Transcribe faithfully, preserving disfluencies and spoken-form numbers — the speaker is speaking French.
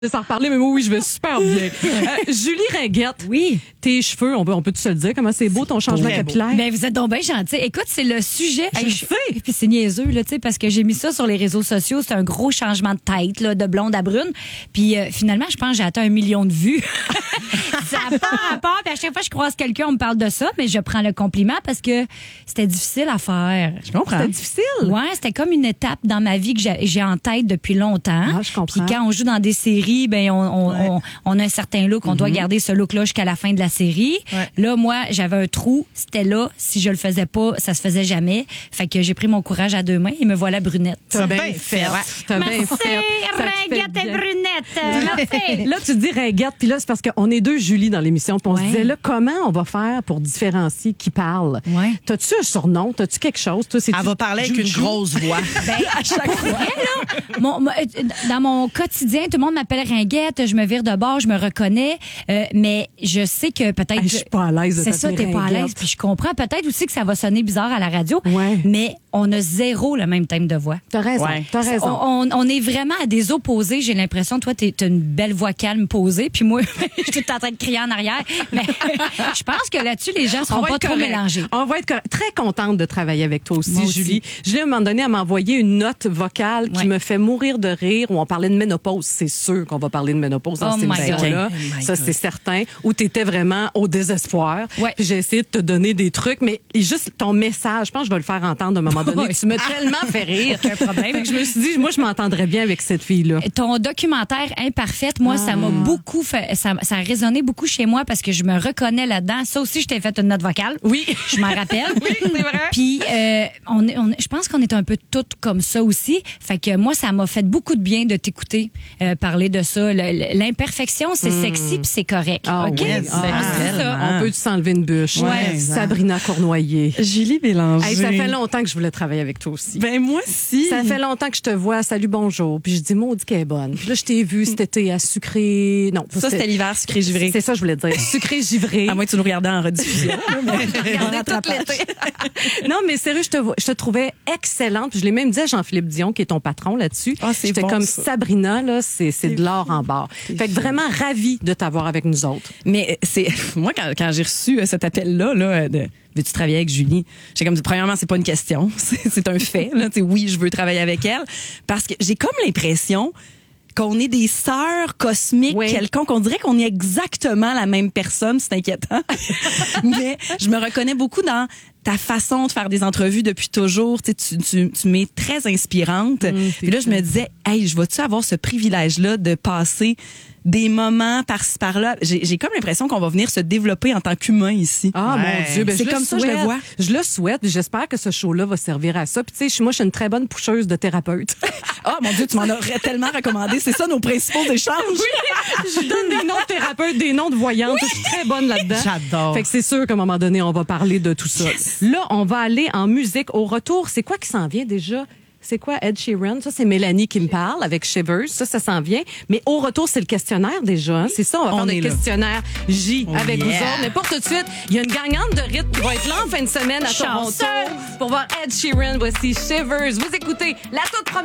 Sans reparler, mais moi, oui, je vais super bien. Euh, Julie Ringuette. Oui. Tes cheveux, on peut, on peut tout se le dire. Comment c'est beau ton changement Très capillaire? Beau. Ben, vous êtes donc bien gentil. Écoute, c'est le sujet. Je hey, sais. Puis c'est niaiseux, là, tu sais, parce que j'ai mis ça sur les réseaux sociaux. C'est un gros changement de tête, là, de blonde à brune. Puis euh, finalement, je pense que j'ai atteint un million de vues. Ça n'a pas rapport. Puis à chaque fois que je croise quelqu'un, on me parle de ça, mais je prends le compliment parce que c'était difficile à faire. Je comprends. C'était difficile? Ouais, c'était comme une étape dans ma vie que j'ai, j'ai en tête depuis longtemps. Ah, je comprends. Puis quand on joue dans des séries, ben on, on, ouais. on, on a un certain look. On mm-hmm. doit garder ce look-là jusqu'à la fin de la série. Ouais. Là, moi, j'avais un trou. C'était là. Si je le faisais pas, ça se faisait jamais. Fait que j'ai pris mon courage à deux mains et me voilà brunette. T'as bien fait. Ouais. T'as bien fait. Ringuette et brunette. Là, tu dis Ringuette, puis là, c'est parce qu'on est deux Julie dans l'émission. Puis on ouais. se disait, là, comment on va faire pour différencier qui parle? Ouais. T'as-tu un surnom? T'as-tu quelque chose? Toi, c'est Elle va parler avec une grosse voix. Ben, à chaque fois. Là, mon, dans mon quotidien, tout le monde m'appelle Ringuette. Je me vire de bord, je me reconnais. Euh, mais je sais que peut-être... Hey, je suis pas à l'aise de C'est ça, t'es pas à l'aise. Puis je comprends peut-être aussi que ça va sonner bizarre à la radio. Ouais. Mais on a zéro le même thème de voix. T'as raison. Ouais. T'as raison. On, on, on est vraiment à des opposés. J'ai l'impression, toi, t'as une belle voix calme posée. Puis moi, je suis tout en train de crier en arrière. Mais je pense que là-dessus, les gens seront pas trop mélangés. On va être correct. Très contente de travailler avec toi aussi, aussi. Julie. Julie, à un moment donné, elle m'a envoyé une note vocale qui ouais. me fait mourir de rire, où on parlait de ménopause. C'est sûr qu'on va parler de ménopause dans oh cette émission-là. Oh ça, c'est certain. Où tu étais vraiment au désespoir. Ouais. Puis j'ai essayé de te donner des trucs, mais juste ton message, je pense que je vais le faire entendre à un moment donné. Ouais. Tu m'as tellement fait rire. Aucun problème. Fait que je me suis dit, moi, je m'entendrais bien avec cette fille-là. Ton documentaire Imparfaite, moi, ah. ça m'a beaucoup fait, ça, ça a résonné beaucoup chez moi parce que je me reconnais là-dedans. Ça aussi, je t'ai fait une note vocale. Oui. Je m'en rappelle. Oui, c'est vrai. Puis, euh, on, on, je pense qu'on est un peu toutes comme ça aussi. Fait que moi, ça m'a fait beaucoup de bien de t'écouter euh, parler de ça. Le, l'imperfection, c'est mmh. sexy puis c'est correct. Ah, OK? Oui. Ah, c'est ça. On peut s'enlever une bûche. Ouais. Sabrina Cournoyer. Julie Bélanger. Hey, ça fait longtemps que je voulais travailler avec toi aussi. Ben moi aussi. Ça fait longtemps que je te vois. Salut, bonjour. Puis je dis, maudit qu'elle est bonne. Puis là, je t'ai vu cet été à sucré. Non, ça, c'était l'hiver, sucré givré. C'est ça, je voulais dire. Sucré givré. À moins que tu nous regardais en rediffusion. tout l'été. Non, mais sérieux, je te, je te trouvais excellente. Puis je l'ai même dit à Jean-Philippe Dion, qui est ton patron là-dessus. Ah, c'est J'étais bon, comme ça. Sabrina, là, c'est, c'est, c'est de l'or en barre. Fait que vraiment ravie de t'avoir avec nous autres. Mais c'est moi, quand, quand j'ai reçu cet appel-là, là, de veux-tu travailler avec Julie? J'ai comme dit, premièrement, c'est pas une question. C'est, c'est un fait. Là. Oui, je veux travailler avec elle. Parce que j'ai comme l'impression qu'on est des sœurs cosmiques oui. quelconques. On dirait qu'on est exactement la même personne. C'est inquiétant. Mais je me reconnais beaucoup dans ta façon de faire des entrevues depuis toujours. Tu, tu, tu, tu m'es très inspirante. Mmh, Puis là, je me disais, hey, je vais-tu avoir ce privilège-là de passer des moments par-ci par-là? J'ai, j'ai comme l'impression qu'on va venir se développer en tant qu'humain ici. Ah, ouais. Mon Dieu. Ben, c'est comme ça que je le vois. Je le souhaite. J'espère que ce show-là va servir à ça. Puis, tu sais, moi, je suis une très bonne pusheuse de thérapeute. Ah, mon Dieu, tu m'en aurais tellement recommandé. C'est ça, nos principaux échanges. Oui. Je donne des noms de thérapeutes, des noms de voyantes. Oui. Je suis très bonne là-dedans. J'adore. Fait que c'est sûr qu'à un moment donné, on va parler de tout ça. Yes. Là, on va aller en musique. Au retour, c'est quoi qui s'en vient déjà? C'est quoi Ed Sheeran? Ça, c'est Mélanie qui me parle avec Shivers. Ça, ça s'en vient. Mais au retour, c'est le questionnaire déjà. Hein? C'est ça, on va on faire le questionnaire J oh avec yeah. vous autres. Mais pour tout de suite, il y a une gagnante de rythme qui va être là en fin de semaine à Toronto pour voir Ed Sheeran. Voici Shivers. Vous écoutez la toute première